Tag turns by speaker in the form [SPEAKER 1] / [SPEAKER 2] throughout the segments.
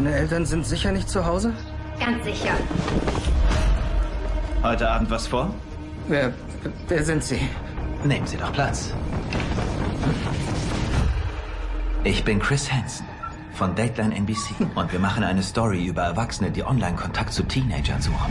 [SPEAKER 1] Meine Eltern sind sicher nicht zu Hause?
[SPEAKER 2] Ganz sicher.
[SPEAKER 3] Heute Abend was vor?
[SPEAKER 1] Wer sind Sie?
[SPEAKER 3] Nehmen Sie doch Platz. Ich bin Chris Hansen von Dateline NBC und wir machen eine Story über Erwachsene, die Online-Kontakt zu Teenagern suchen.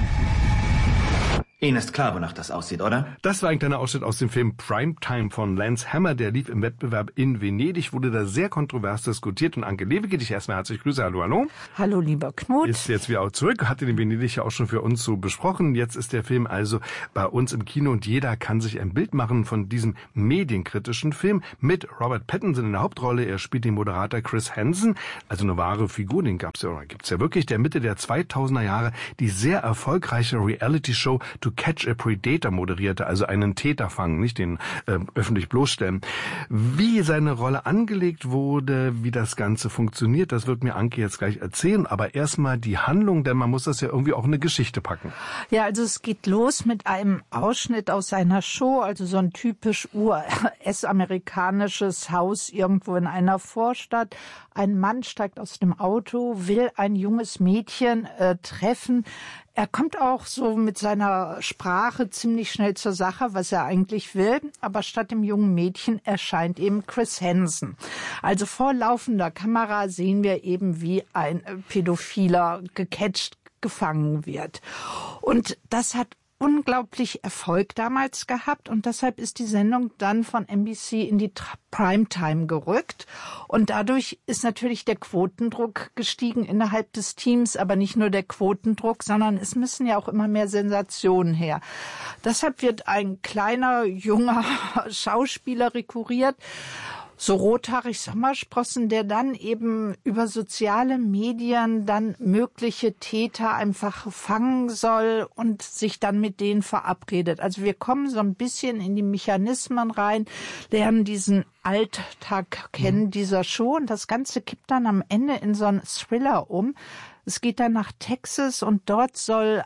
[SPEAKER 3] Ihnen ist klar, wonach das aussieht, oder?
[SPEAKER 4] Das war ein kleiner Ausschnitt aus dem Film Primetime von Lance Hammer. Der lief im Wettbewerb in Venedig, wurde da sehr kontrovers diskutiert. Und Anke Lewicki, dich erstmal herzlich grüße. Hallo, hallo.
[SPEAKER 5] Hallo, lieber Knut.
[SPEAKER 4] Ist jetzt wieder auch zurück, hatte den Venedig ja auch schon für uns so besprochen. Jetzt ist der Film also bei uns im Kino und jeder kann sich ein Bild machen von diesem medienkritischen Film mit Robert Pattinson in der Hauptrolle. Er spielt den Moderator Chris Hansen, also eine wahre Figur, den gibt's ja wirklich, der Mitte der 2000er Jahre die sehr erfolgreiche Reality-Show To Catch a Predator moderierte, also einen Täter fangen, nicht den öffentlich bloßstellen. Wie seine Rolle angelegt wurde, wie das Ganze funktioniert, das wird mir Anke jetzt gleich erzählen, aber erstmal die Handlung, denn man muss das ja irgendwie auch in eine Geschichte packen.
[SPEAKER 5] Ja, also es geht los mit einem Ausschnitt aus seiner Show, also so ein typisch US-amerikanisches Haus irgendwo in einer Vorstadt. Ein Mann steigt aus dem Auto, will ein junges Mädchen treffen. Er kommt auch so mit seiner Sprache ziemlich schnell zur Sache, was er eigentlich will. Aber statt dem jungen Mädchen erscheint eben Chris Hansen. Also vor laufender Kamera sehen wir eben, wie ein Pädophiler gecatcht gefangen wird. Und das hat unglaublich Erfolg damals gehabt und deshalb ist die Sendung dann von NBC in die Primetime gerückt und dadurch ist natürlich der Quotendruck gestiegen innerhalb des Teams, aber nicht nur der Quotendruck, sondern es müssen ja auch immer mehr Sensationen her. Deshalb wird ein kleiner, junger Schauspieler rekurriert, so rothaarig Sommersprossen, der dann eben über soziale Medien dann mögliche Täter einfach fangen soll und sich dann mit denen verabredet. Also wir kommen so ein bisschen in die Mechanismen rein, lernen diesen Alltag kennen dieser Show und das Ganze kippt dann am Ende in so einen Thriller um. Es geht dann nach Texas und dort soll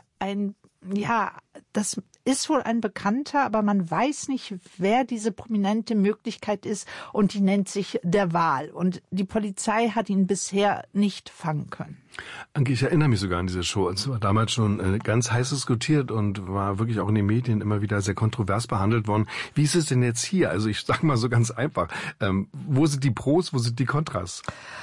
[SPEAKER 5] das ist wohl ein Bekannter, aber man weiß nicht, wer diese prominente Möglichkeit ist und die nennt sich der Wal. Und die Polizei hat ihn bisher nicht fangen können.
[SPEAKER 4] Anke, ich erinnere mich sogar an diese Show. Es war damals schon ganz heiß diskutiert und war wirklich auch in den Medien immer wieder sehr kontrovers behandelt worden. Wie ist es denn jetzt hier? Also ich sage mal so ganz einfach. Wo sind die Pros, wo sind die Kontras?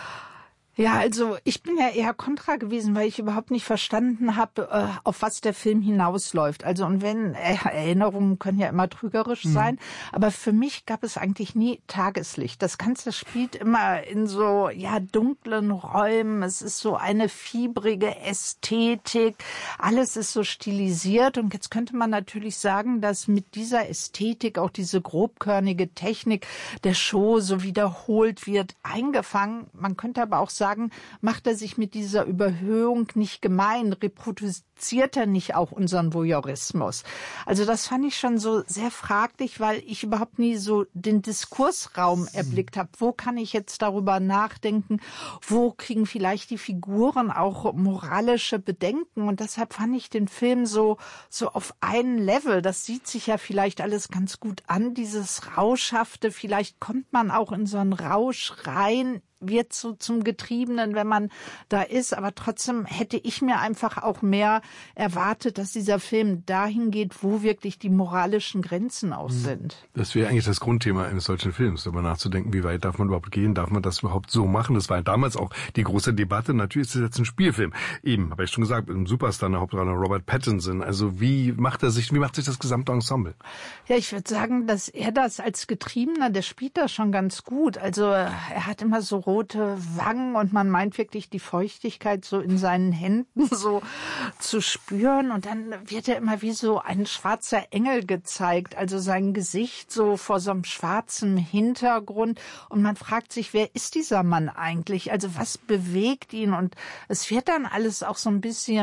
[SPEAKER 5] Ja, also ich bin ja eher kontra gewesen, weil ich überhaupt nicht verstanden habe, auf was der Film hinausläuft. Also und wenn Erinnerungen können ja immer trügerisch sein, aber für mich gab es eigentlich nie Tageslicht. Das Ganze spielt immer in so dunklen Räumen. Es ist so eine fiebrige Ästhetik. Alles ist so stilisiert und jetzt könnte man natürlich sagen, dass mit dieser Ästhetik auch diese grobkörnige Technik der Show so wiederholt wird, eingefangen. Man könnte aber auch sagen, macht er sich mit dieser Überhöhung nicht gemein, reproduziert er nicht auch unseren Voyeurismus? Also das fand ich schon so sehr fraglich, weil ich überhaupt nie so den Diskursraum erblickt habe. Wo kann ich jetzt darüber nachdenken? Wo kriegen vielleicht die Figuren auch moralische Bedenken? Und deshalb fand ich den Film so auf ein Level. Das sieht sich ja vielleicht alles ganz gut an, dieses Rauschhafte. Vielleicht kommt man auch in so einen Rausch rein, wird so zum Getriebenen, wenn man da ist. Aber trotzdem hätte ich mir einfach auch mehr erwartet, dass dieser Film dahin geht, wo wirklich die moralischen Grenzen auch sind. Das
[SPEAKER 4] wäre eigentlich das Grundthema eines solchen Films, darüber nachzudenken, wie weit darf man überhaupt gehen, darf man das überhaupt so machen. Das war damals auch die große Debatte. Natürlich ist es jetzt ein Spielfilm. Eben, habe ich schon gesagt, ein Superstar, eine Hauptrolle, Robert Pattinson. Also wie macht sich das gesamte Ensemble?
[SPEAKER 5] Ja, ich würde sagen, dass er das als Getriebener, der spielt das schon ganz gut. Also er hat immer so rote Wangen und man meint wirklich die Feuchtigkeit so in seinen Händen so zu spüren und dann wird er immer wie so ein schwarzer Engel gezeigt, also sein Gesicht so vor so einem schwarzen Hintergrund und man fragt sich, wer ist dieser Mann eigentlich? Also was bewegt ihn? Und es wird dann alles auch so ein bisschen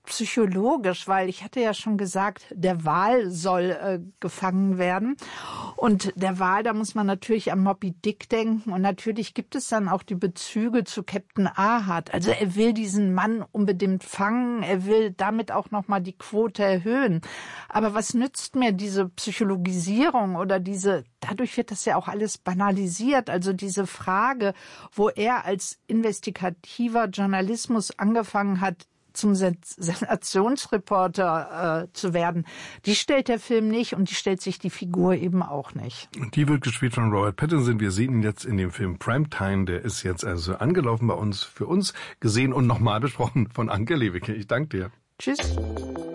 [SPEAKER 5] psychologisch, weil ich hatte ja schon gesagt, der Wal soll gefangen werden. Und der Wal, da muss man natürlich an Moby Dick denken. Und natürlich gibt es dann auch die Bezüge zu Captain Ahab. Also er will diesen Mann unbedingt fangen. Er will damit auch nochmal die Quote erhöhen. Aber was nützt mir diese Psychologisierung oder dadurch wird das ja auch alles banalisiert. Also diese Frage, wo er als investigativer Journalismus angefangen hat, zum Sensationsreporter zu werden, die stellt der Film nicht und die stellt sich die Figur eben auch nicht.
[SPEAKER 4] Und die wird gespielt von Robert Pattinson. Wir sehen ihn jetzt in dem Film Primetime. Der ist jetzt also angelaufen bei uns, für uns gesehen und nochmal besprochen von Anke Lewicke. Ich danke dir.
[SPEAKER 5] Tschüss.